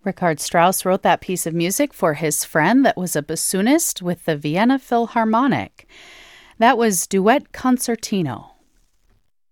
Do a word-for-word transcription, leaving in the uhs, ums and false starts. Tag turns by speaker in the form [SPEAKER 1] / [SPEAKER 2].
[SPEAKER 1] Richard Strauss wrote that piece of music for his friend that was a bassoonist with the Vienna Philharmonic. That was Duet Concertino.